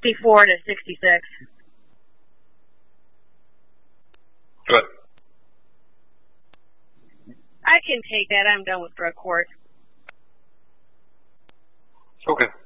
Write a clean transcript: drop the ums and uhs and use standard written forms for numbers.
64 to 66. Good. I can take that. I'm done with drug court. Okay.